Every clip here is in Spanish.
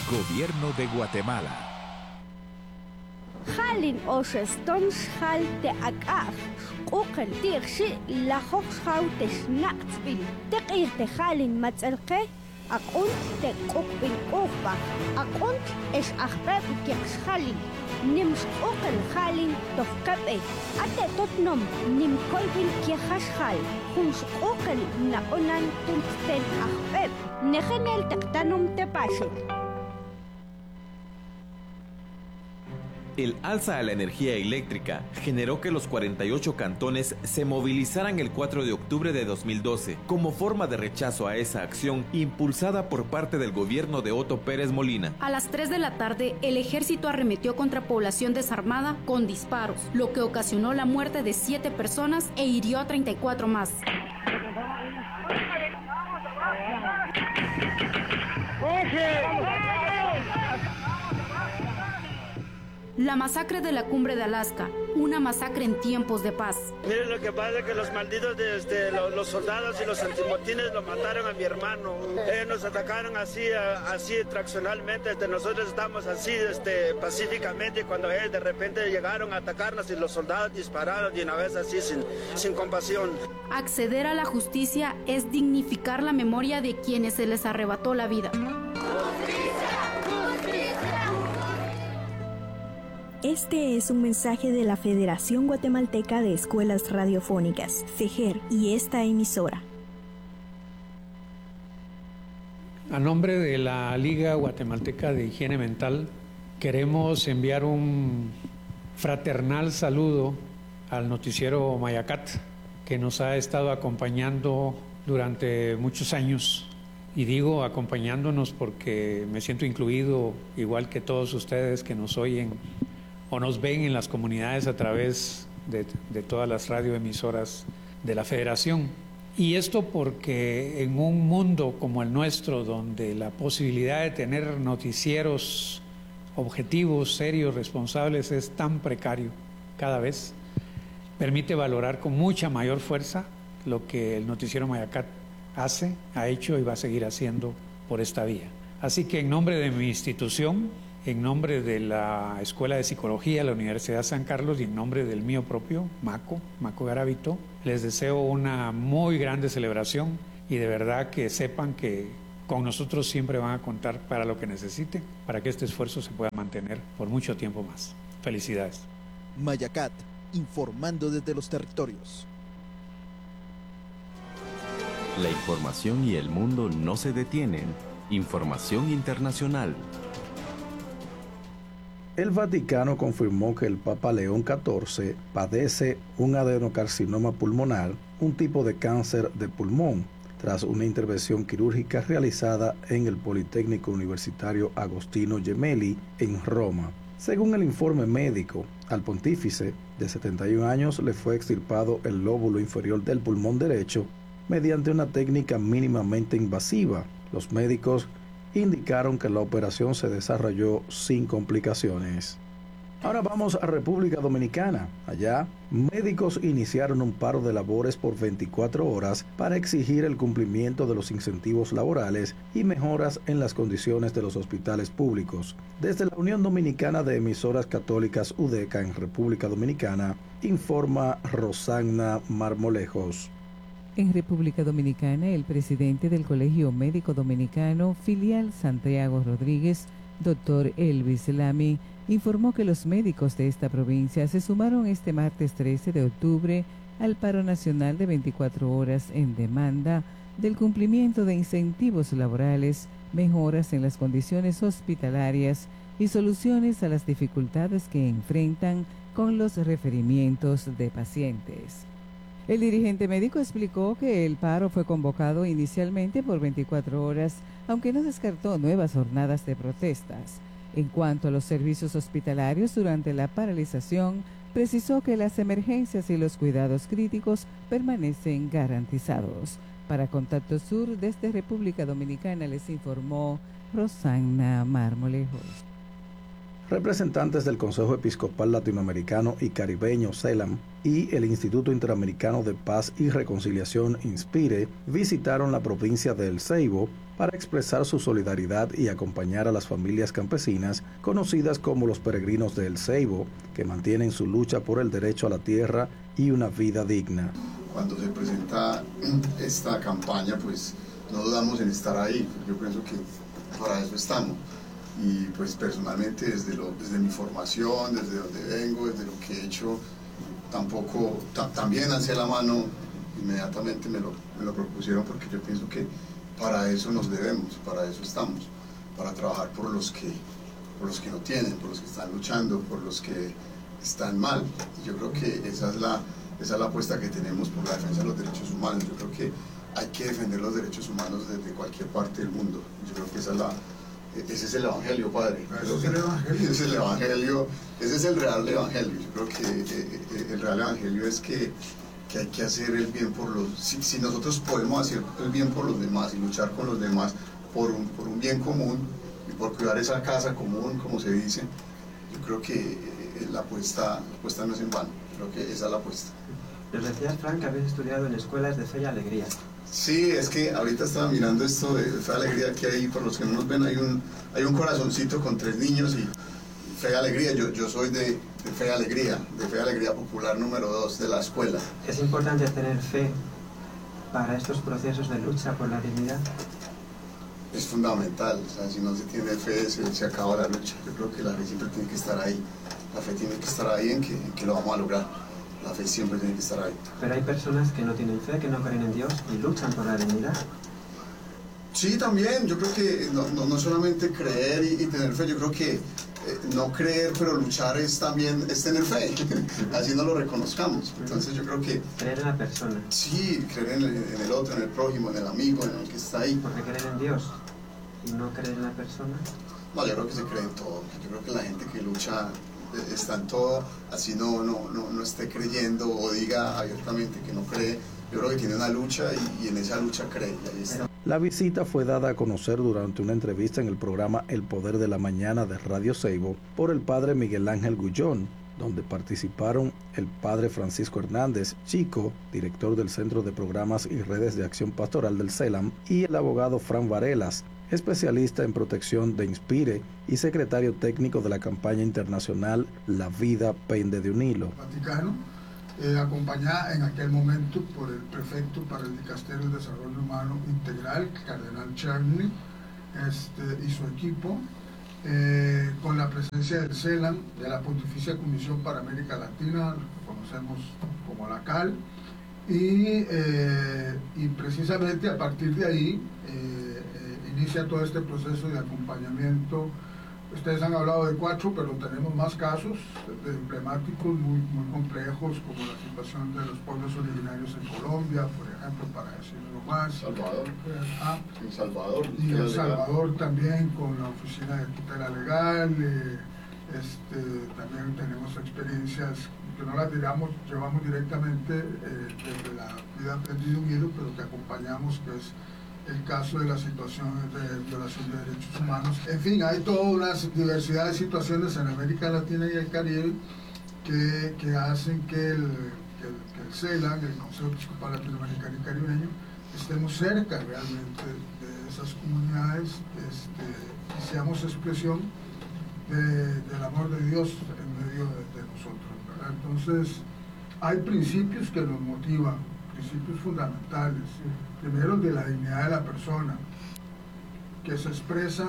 Gobierno de Guatemala. Halin Osheston Shal de Akaf, Ukel Tirshi, la Hochschau de Schnatzbil, Tekir de Halin Matzelke, Akunt de Kupin Ufbach, Akunt es Achbeb Kirschhalin, Nims Ukel Halin Tofkabe, Ate Totnom, Nim Kolvin Kirchashal, Huns Ukel Naonan Tunsten Achbeb, Negenel Tektanum Tepashit. El alza a la energía eléctrica generó que los 48 cantones se movilizaran el 4 de octubre de 2012 como forma de rechazo a esa acción impulsada por parte del gobierno de Otto Pérez Molina. A las 3 de la tarde, el ejército arremetió contra población desarmada con disparos, lo que ocasionó la muerte de 7 personas e hirió a 34 más. La masacre de la Cumbre de Alaska, una masacre en tiempos de paz. Miren, lo que pasa es que los malditos, los soldados y los antimotines lo mataron a mi hermano. Ellos nos atacaron así traccionalmente. Nosotros estamos así pacíficamente, y cuando ellos de repente llegaron a atacarnos y los soldados dispararon de una vez así sin compasión. Acceder a la justicia es dignificar la memoria de quienes se les arrebató la vida. Este es un mensaje de la Federación Guatemalteca de Escuelas Radiofónicas, FEJER, y esta emisora. A nombre de la Liga Guatemalteca de Higiene Mental, queremos enviar un fraternal saludo al noticiero Mayacat, que nos ha estado acompañando durante muchos años. Y digo acompañándonos porque me siento incluido, igual que todos ustedes que nos oyen o nos ven en las comunidades a través de todas las radioemisoras de la Federación. Y esto porque en un mundo como el nuestro, donde la posibilidad de tener noticieros objetivos, serios, responsables es tan precario cada vez, permite valorar con mucha mayor fuerza lo que el noticiero Mayacat hace, ha hecho y va a seguir haciendo por esta vía. Así que en nombre de mi institución, en nombre de la Escuela de Psicología de la Universidad San Carlos y en nombre del mío propio, Maco Garavito, les deseo una muy grande celebración y de verdad que sepan que con nosotros siempre van a contar para lo que necesiten, para que este esfuerzo se pueda mantener por mucho tiempo más. Felicidades. Mayacat, informando desde los territorios. La información y el mundo no se detienen. Información internacional. El Vaticano confirmó que el Papa León XIV padece un adenocarcinoma pulmonar, un tipo de cáncer de pulmón, tras una intervención quirúrgica realizada en el Politécnico Universitario Agostino Gemelli en Roma. Según el informe médico, al pontífice de 71 años le fue extirpado el lóbulo inferior del pulmón derecho mediante una técnica mínimamente invasiva. Los médicos indicaron que la operación se desarrolló sin complicaciones. Ahora vamos a República Dominicana. Allá, médicos iniciaron un paro de labores por 24 horas para exigir el cumplimiento de los incentivos laborales y mejoras en las condiciones de los hospitales públicos. Desde la Unión Dominicana de Emisoras Católicas UDECA en República Dominicana, informa Rosagna Marmolejos. En República Dominicana, el presidente del Colegio Médico Dominicano, filial Santiago Rodríguez, Dr. Elvis Lamy, informó que los médicos de esta provincia se sumaron este martes 13 de octubre al paro nacional de 24 horas en demanda del cumplimiento de incentivos laborales, mejoras en las condiciones hospitalarias y soluciones a las dificultades que enfrentan con los referimientos de pacientes. El dirigente médico explicó que el paro fue convocado inicialmente por 24 horas, aunque no descartó nuevas jornadas de protestas. En cuanto a los servicios hospitalarios durante la paralización, precisó que las emergencias y los cuidados críticos permanecen garantizados. Para Contacto Sur, desde República Dominicana, les informó Rosagna Marmolejos. Representantes del Consejo Episcopal Latinoamericano y Caribeño CELAM y el Instituto Interamericano de Paz y Reconciliación INSPIRE visitaron la provincia de El Ceibo para expresar su solidaridad y acompañar a las familias campesinas conocidas como los peregrinos de El Ceibo, que mantienen su lucha por el derecho a la tierra y una vida digna. Cuando se presenta esta campaña, pues no dudamos en estar ahí. Yo pienso que para eso estamos. Y pues personalmente desde mi formación, desde donde vengo, desde lo que he hecho, también alcé la mano, inmediatamente me lo propusieron, porque yo pienso que para eso nos debemos, para eso estamos, para trabajar por los que no tienen, por los que están luchando, por los que están mal. Y yo creo que esa es la apuesta que tenemos por la defensa de los derechos humanos. Yo creo que hay que defender los derechos humanos desde cualquier parte del mundo. Yo creo que ese es el evangelio, padre. Ese es el evangelio, ese es el real evangelio. Yo creo que el real evangelio es que hay que hacer el bien por los... Si nosotros podemos hacer el bien por los demás y luchar con los demás por un bien común y por cuidar esa casa común, como se dice, yo creo que la apuesta no es en vano. Creo que esa es la apuesta. Nos decías, Frank, que habéis estudiado en escuelas de fe y alegría. Sí, es que ahorita estaba mirando esto de Fe y Alegría, que hay, por los que no nos ven, hay un corazoncito con 3 niños y Fe y Alegría. Yo soy de Fe y Alegría, de Fe y Alegría Popular número 2 de la escuela. ¿Es importante tener fe para estos procesos de lucha por la dignidad? Es fundamental, o sea, si no se tiene fe se acaba la lucha. Yo creo que la fe siempre tiene que estar ahí, la fe tiene que estar ahí en que lo vamos a lograr. La fe siempre tiene que estar ahí. Pero hay personas que no tienen fe, que no creen en Dios y luchan por la dignidad. Sí, también. Yo creo que no solamente creer y tener fe, yo creo que no creer pero luchar es tener fe. Así no lo reconozcamos. Entonces yo creo que... Creer en la persona. Sí, creer en el otro, en el prójimo, en el amigo, en el que está ahí. Porque creer en Dios y no creer en la persona. No, yo creo que se cree en todo. Yo creo que la gente que lucha está en todo, así no esté creyendo o diga abiertamente que no cree. Yo creo que tiene una lucha y en esa lucha cree. Y ahí está. La visita fue dada a conocer durante una entrevista en el programa El Poder de la Mañana de Radio Ceibo por el padre Miguel Ángel Gullón, donde participaron el padre Francisco Hernández Chico, director del Centro de Programas y Redes de Acción Pastoral del CELAM, y el abogado Fran Varelas, especialista en protección de INSPIRE y secretario técnico de la campaña internacional La Vida Pende de un Hilo. Vaticano, acompañada en aquel momento por el prefecto para el Dicasterio de Desarrollo Humano Integral, Cardenal Charney, y su equipo, con la presencia del CELAM, de la Pontificia Comisión para América Latina, lo que conocemos como la CAL, y precisamente a partir de ahí inicia todo este proceso de acompañamiento. Ustedes han hablado de 4, pero tenemos más casos emblemáticos muy complejos, como la situación de los pueblos originarios en Colombia, por ejemplo, para decirlo más. Salvador. Y El Salvador también, con la Oficina de Tutela Legal. También tenemos experiencias que no las llevamos directamente desde la Vida Pende de un Hilo, pero que acompañamos, que es el caso de las situaciones de violación de derechos humanos. En fin, hay toda una diversidad de situaciones en América Latina y el Caribe que hacen que el CELAM, el Consejo Episcopal Latinoamericano y Caribeño, estemos cerca realmente de esas comunidades y seamos expresión del amor de Dios en medio de nosotros, ¿verdad? Entonces, hay principios que nos motivan, principios fundamentales. Primero, de la dignidad de la persona, que se expresa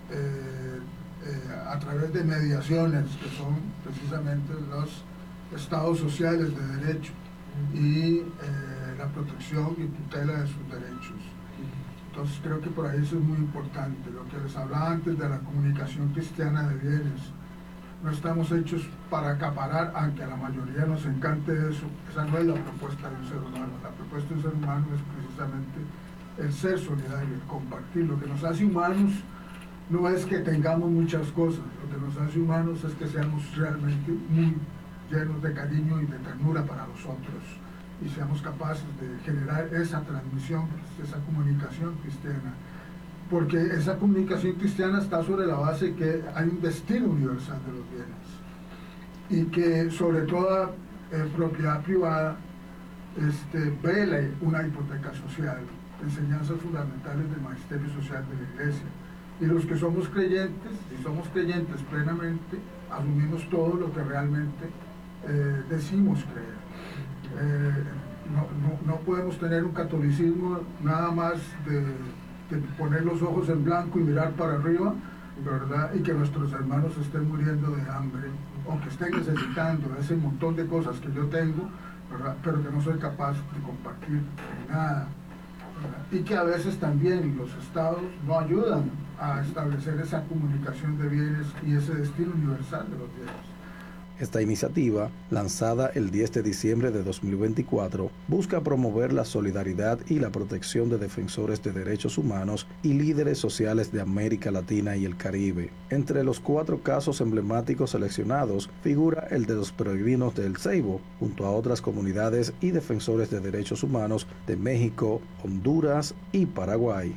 a través de mediaciones, que son precisamente los estados sociales de derecho y la protección y tutela de sus derechos. Entonces creo que por ahí eso es muy importante. Lo que les hablaba antes de la comunicación cristiana de bienes. No estamos hechos para acaparar, aunque a la mayoría nos encante eso. Esa no es la propuesta de un ser humano. La propuesta de un ser humano es precisamente el ser solidario, el compartir. Lo que nos hace humanos no es que tengamos muchas cosas. Lo que nos hace humanos es que seamos realmente muy llenos de cariño y de ternura para los otros. Y seamos capaces de generar esa transmisión, esa comunicación cristiana. porque esa comunicación cristiana está sobre la base de que hay un destino universal de los bienes y que sobre toda propiedad privada vele una hipoteca social, enseñanzas fundamentales del magisterio social de la Iglesia. Y los que somos creyentes, y somos creyentes plenamente, asumimos todo lo que realmente decimos creer. No podemos tener un catolicismo nada más de poner los ojos en blanco y mirar para arriba, ¿verdad? Y que nuestros hermanos estén muriendo de hambre, o que estén necesitando ese montón de cosas que yo tengo, ¿verdad? Pero que no soy capaz de compartir nada, ¿verdad? Y que a veces también los estados no ayudan a establecer esa comunicación de bienes y ese destino universal de los bienes. Esta iniciativa, lanzada el 10 de diciembre de 2024, busca promover la solidaridad y la protección de defensores de derechos humanos y líderes sociales de América Latina y el Caribe. Entre los 4 casos emblemáticos seleccionados figura el de los peregrinos de El Ceibo, junto a otras comunidades y defensores de derechos humanos de México, Honduras y Paraguay.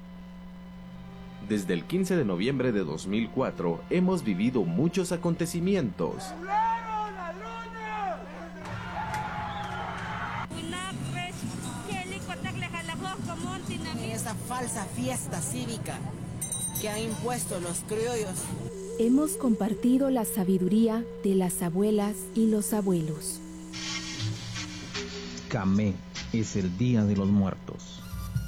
Desde el 15 de noviembre de 2004 hemos vivido muchos acontecimientos. Esa falsa fiesta cívica que han impuesto los criollos. Hemos compartido la sabiduría de las abuelas y los abuelos. Camé es el Día de los Muertos.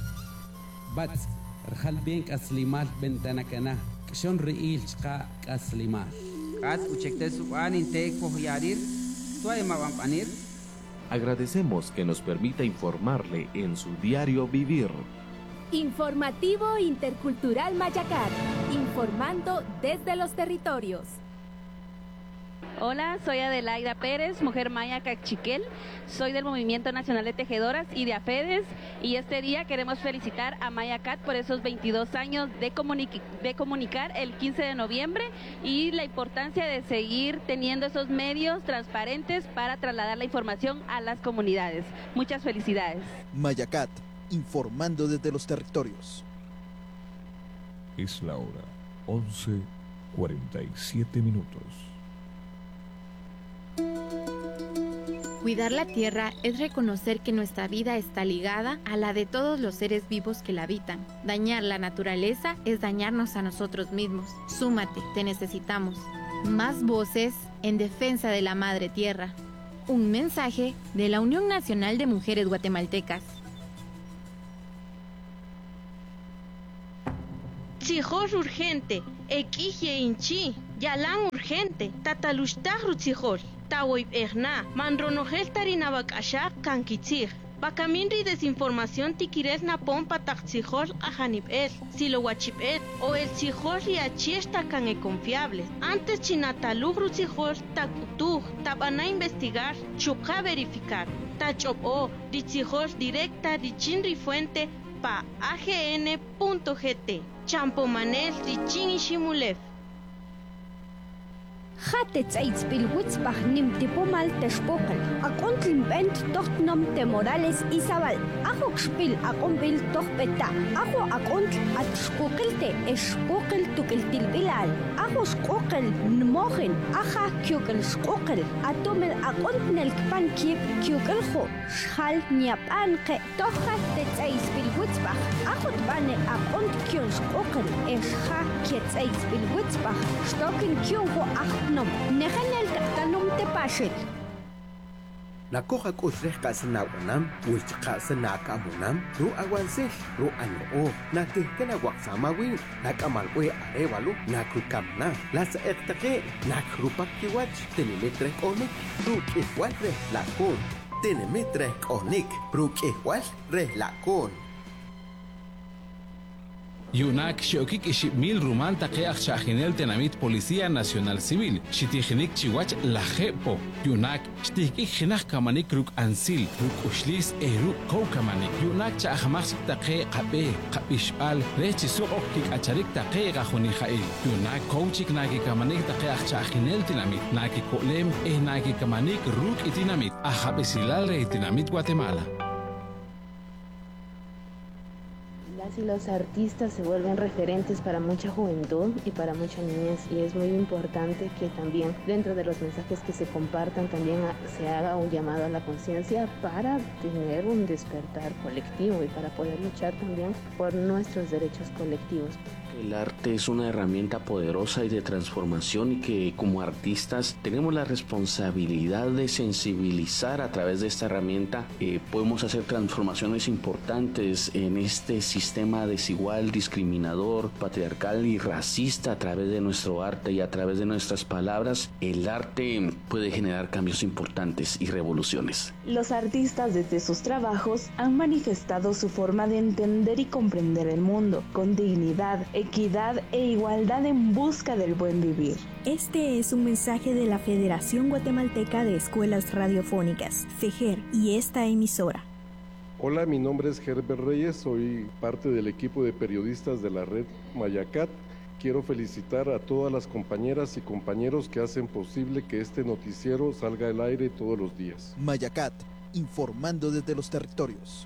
Rjalbink aslimal bentanakana kshon riil chqa aslimal qat uchektesu anin tek yarir tuay mabampanir. Agradecemos que nos permita informarle en su diario vivir. Informativo Intercultural Mayacat, informando desde los territorios. Hola, soy Adelaida Pérez, mujer maya cachiquel, soy del Movimiento Nacional de Tejedoras y de AFEDES, y este día queremos felicitar a Mayacat por esos 22 años de comunicar el 15 de noviembre y la importancia de seguir teniendo esos medios transparentes para trasladar la información a las comunidades. Muchas felicidades. Mayacat, informando desde los territorios. Es la hora 11:47 minutos. Cuidar la tierra es reconocer que nuestra vida está ligada a la de todos los seres vivos que la habitan. Dañar la naturaleza es dañarnos a nosotros mismos. Súmate, te necesitamos. Más voces en defensa de la madre tierra. Un mensaje de la Unión Nacional de Mujeres Guatemaltecas. Tzijor urgente, ekije inchi, yalan urgente, tatalushtah rutzijor. Tawoip erna, manronojel tarinabak ashak kankitzig. Bakaminri desinformación tiquires napon pataktzijol ajanip el, silowachip el, o el tzijol riachiesta can e confiable. Antes chinatalug rutzijol takutuj, tabana investigar, chuka verificar. Tachop o, ritzijol directa, richinri fuente, pa agn.gt. Champomanel richin ishimulev. خاتت عيد بالوتس بخنم تبومال تشبوكل أكونت البنت تختنم تموراليس إسابال أخوك شبيل أقوم بيل تخبتا أخو أكونت أتشبوكل تشبوكل تكل تلبلال أخو شقوكل نموخن أخا كيوكل شقوكل أتومل أكونت نلكبان كيب كيوكل خو شخال نيابان قي تخا تتعيز بالوتس بخ أخو تباني أكونت كيون شقوكل إشخا كيتعيز بالوتس بخ شتوكن كيون خو أخنم نخنل تختنم تباشل Nakoha kusreka sanawanam, wichka sanakamunam, ru awansil, ru ano, nakikana waksamawin, nakamalwe arewalu, nakukamna, las ektake, nakrupakiwach, tenemitre onik, ru igual relakon, tenemitre onik, ru igual relakon. Yunak Shokik Ishimil Ruman Takeach Shahinel Tenamit Policía Nacional Civil, Shitihinik Chiwach Lajepo, Yunak, Shtikik Hinak Kamanik Ruk Ansil, Ruk Ushlis Eruk Koukamanik, Yunak Chahamax Take Kabe, Kapishal, Rechisok Kik Acharik Take Gahunihail, Yunak Kouchik Naki Kamanik Takeach Shahinel Tinamit, Naki Kolem, Naki Kamanik Ruk Itinamit, Ahabesilal Reitinamit Guatemala. La Las y los artistas se vuelven referentes para mucha juventud y para mucha niñez, y es muy importante que también dentro de los mensajes que se compartan también se haga un llamado a la conciencia para tener un despertar colectivo y para poder luchar también por nuestros derechos colectivos. El arte es una herramienta poderosa y de transformación, y que como artistas tenemos la responsabilidad de sensibilizar a través de esta herramienta. Podemos hacer transformaciones importantes en este sistema desigual, discriminador, patriarcal y racista a través de nuestro arte y a través de nuestras palabras. El arte puede generar cambios importantes y revoluciones. Los artistas desde sus trabajos han manifestado su forma de entender y comprender el mundo con dignidad, equidad e igualdad en busca del buen vivir. Este es un mensaje de la Federación Guatemalteca de Escuelas Radiofónicas, FEJER, y esta emisora. Hola, mi nombre es Herbert Reyes, soy parte del equipo de periodistas de la red Mayacat. Quiero felicitar a todas las compañeras y compañeros que hacen posible que este noticiero salga al aire todos los días. Mayacat, informando desde los territorios.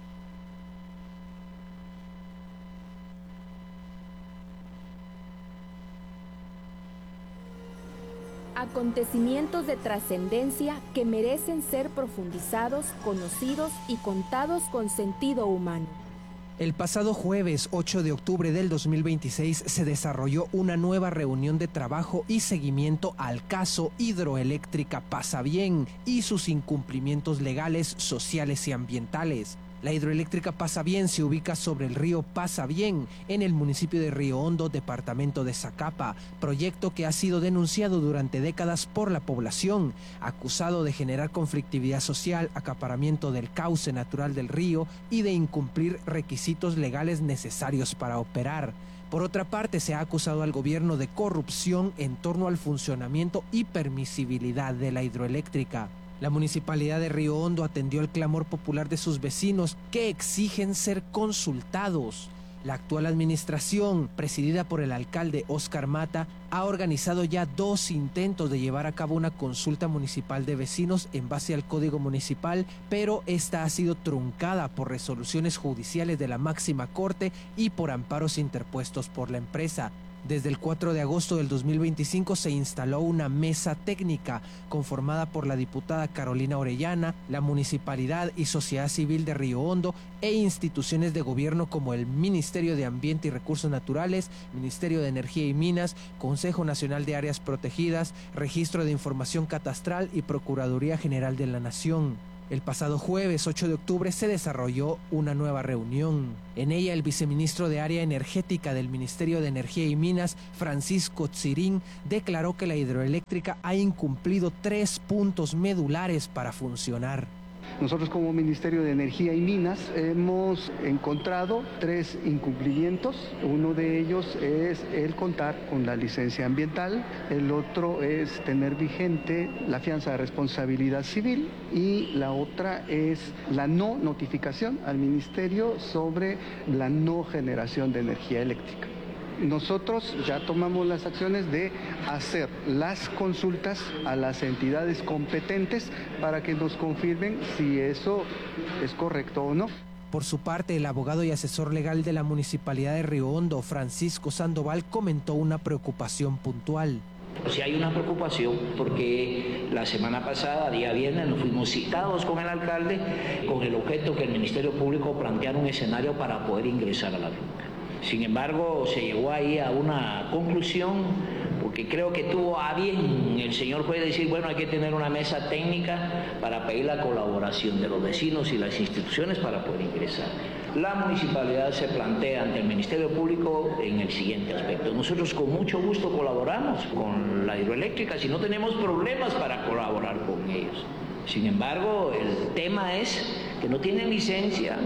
Acontecimientos de trascendencia que merecen ser profundizados, conocidos y contados con sentido humano. El pasado jueves 8 de octubre del 2026 se desarrolló una nueva reunión de trabajo y seguimiento al caso Hidroeléctrica Pasabién y sus incumplimientos legales, sociales y ambientales. La hidroeléctrica Pasabién se ubica sobre el río Pasabién, en el municipio de Río Hondo, departamento de Zacapa, proyecto que ha sido denunciado durante décadas por la población, acusado de generar conflictividad social, acaparamiento del cauce natural del río y de incumplir requisitos legales necesarios para operar. Por otra parte, se ha acusado al gobierno de corrupción en torno al funcionamiento y permisibilidad de la hidroeléctrica. La Municipalidad de Río Hondo atendió el clamor popular de sus vecinos que exigen ser consultados. La actual administración, presidida por el alcalde Óscar Mata, ha organizado ya 2 intentos de llevar a cabo una consulta municipal de vecinos en base al Código Municipal, pero esta ha sido truncada por resoluciones judiciales de la máxima corte y por amparos interpuestos por la empresa. Desde el 4 de agosto del 2025 se instaló una mesa técnica conformada por la diputada Carolina Orellana, la Municipalidad y Sociedad Civil de Río Hondo e instituciones de gobierno como el Ministerio de Ambiente y Recursos Naturales, Ministerio de Energía y Minas, Consejo Nacional de Áreas Protegidas, Registro de Información Catastral y Procuraduría General de la Nación. El pasado jueves 8 de octubre se desarrolló una nueva reunión. En ella, el viceministro de Área Energética del Ministerio de Energía y Minas, Francisco Tsirín, declaró que la hidroeléctrica ha incumplido 3 puntos medulares para funcionar. Nosotros como Ministerio de Energía y Minas hemos encontrado 3 incumplimientos. Uno de ellos es el contar con la licencia ambiental, el otro es tener vigente la fianza de responsabilidad civil y la otra es la no notificación al Ministerio sobre la no generación de energía eléctrica. Nosotros ya tomamos las acciones de hacer las consultas a las entidades competentes para que nos confirmen si eso es correcto o no. Por su parte, el abogado y asesor legal de la Municipalidad de Río Hondo, Francisco Sandoval, comentó una preocupación puntual. Sí hay una preocupación porque la semana pasada, día viernes, nos fuimos citados con el alcalde con el objeto que el Ministerio Público planteara un escenario para poder ingresar a la finca. Sin embargo, se llegó ahí a una conclusión, porque creo que tuvo a bien el señor juez decir, bueno, hay que tener una mesa técnica para pedir la colaboración de los vecinos y las instituciones para poder ingresar. La municipalidad se plantea ante el Ministerio Público en el siguiente aspecto. Nosotros con mucho gusto colaboramos con la hidroeléctrica, si no tenemos problemas para colaborar con ellos. Sin embargo, el tema es que no tienen licencia,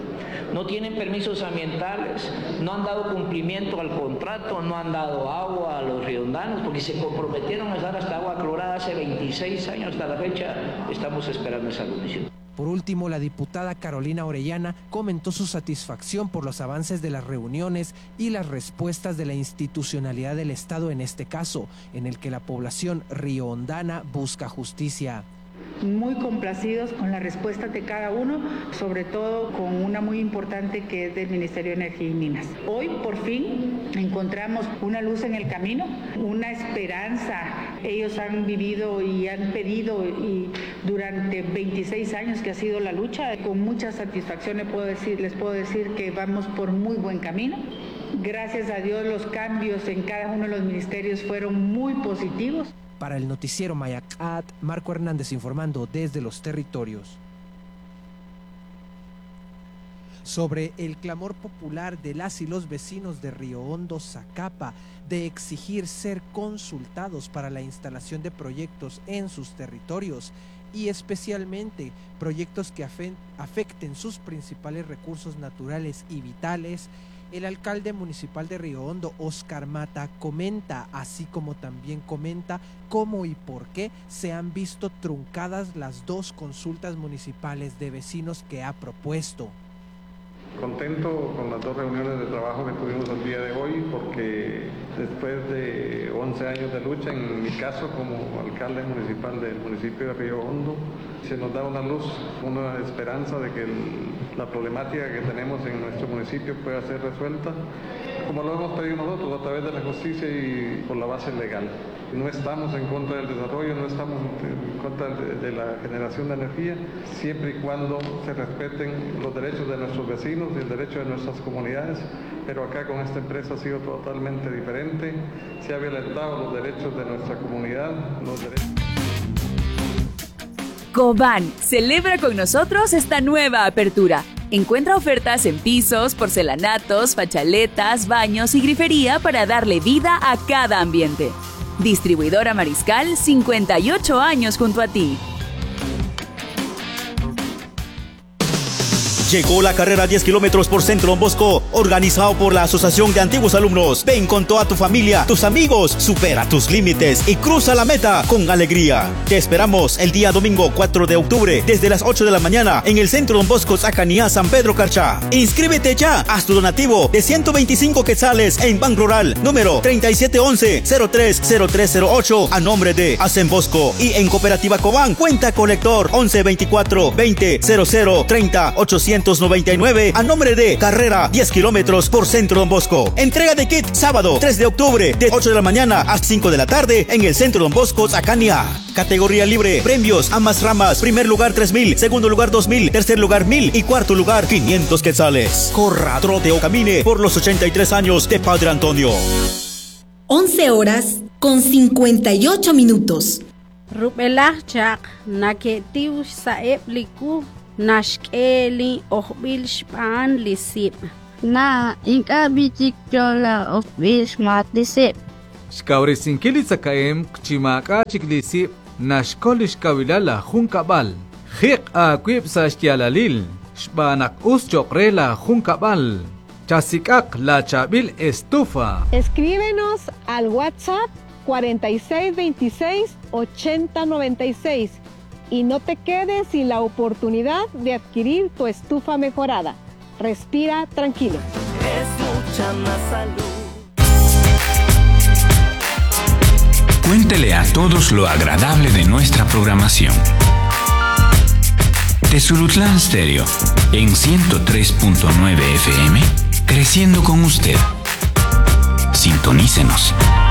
no tienen permisos ambientales, no han dado cumplimiento al contrato, no han dado agua a los riojondanos, porque se comprometieron a dar hasta agua clorada hace 26 años, hasta la fecha estamos esperando esa comisión. Por último, la diputada Carolina Orellana comentó su satisfacción por los avances de las reuniones y las respuestas de la institucionalidad del Estado en este caso, en el que la población riohondana busca justicia. muy complacidos con la respuesta de cada uno, sobre todo con una muy importante que es del Ministerio de Energía y Minas. Hoy por fin encontramos una luz en el camino, una esperanza. Ellos han vivido y han pedido y durante 26 años que ha sido la lucha, con mucha satisfacción les puedo decir que vamos por muy buen camino. Gracias a Dios los cambios en cada uno de los ministerios fueron muy positivos. Para el noticiero Mayacat, Marco Hernández informando desde los territorios. Sobre el clamor popular de las y los vecinos de Río Hondo, Zacapa, de exigir ser consultados para la instalación de proyectos en sus territorios y especialmente proyectos que afecten sus principales recursos naturales y vitales, el alcalde municipal de Río Hondo, Oscar Mata, comenta, así como también comenta cómo y por qué se han visto truncadas las 2 consultas municipales de vecinos que ha propuesto. Contento con las 2 reuniones de trabajo que tuvimos el día de hoy, porque después de 11 años de lucha, en mi caso como alcalde municipal del municipio de Río Hondo, se nos da una luz, una esperanza de que la problemática que tenemos en nuestro municipio pueda ser resuelta, como lo hemos pedido nosotros, a través de la justicia y por la base legal. No estamos en contra del desarrollo, no estamos en contra de la generación de energía, siempre y cuando se respeten los derechos de nuestros vecinos y el derecho de nuestras comunidades, pero acá con esta empresa ha sido totalmente diferente, se ha violentado los derechos de nuestra comunidad, los derechos... Cobán celebra con nosotros esta nueva apertura. Encuentra ofertas en pisos, porcelanatos, fachaletas, baños y grifería para darle vida a cada ambiente. Distribuidora Mariscal, 58 años junto a ti. Llegó la carrera 10 kilómetros por Centro Don Bosco, organizado por la Asociación de Antiguos Alumnos. Ven con toda tu familia, tus amigos, supera tus límites y cruza la meta con alegría. Te esperamos el día domingo 4 de octubre, desde las 8 de la mañana, en el Centro Don Bosco, Zacanías, San Pedro Carchá. Inscríbete ya, haz tu donativo de 125 quetzales en Ban Rural, número 3711-030308, a nombre de Hacen Bosco, y en Cooperativa Cobán, cuenta colector 1124-2000-30-899, a nombre de Carrera 10 kilómetros por Centro Don Bosco. Entrega de kit sábado 3 de octubre de 8 de la mañana a 5 de la tarde en el Centro Don Bosco, Zacaña. Categoría libre, premios, ambas ramas, primer lugar 3,000, segundo lugar 2,000, tercer lugar 1,000 y cuarto lugar 500 quetzales. Corra, trote o camine por los 83 años de Padre Antonio. 11 horas con 58 minutos. Rubelachak naketiush saeb liku nashkeli ohbil shpan lisip na inka bichik chola ohbil shmat lisip Shkaurisinkili sakaem kchimaka chiklisip nashkolish kavilala junkabal Jik akwib sashtialalil shbanak us chokrela junkabal Chasikak la chabil estufa. Escríbenos al WhatsApp 4626-8096 y no te quedes sin la oportunidad de adquirir tu estufa mejorada. Respira tranquilo. Es mucha más salud. Cuéntele a todos lo agradable de nuestra programación. Tezulutlán Stereo en 103.9 FM, creciendo con usted. Sintonícenos.